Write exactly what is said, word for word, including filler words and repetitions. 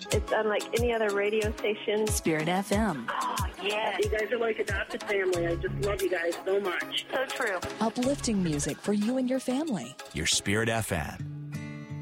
It's unlike any other radio station. Spirit F M. Oh, yeah. You guys are like adopted family. I just love you guys so much. So true. Uplifting music for you and your family. Your Spirit F M.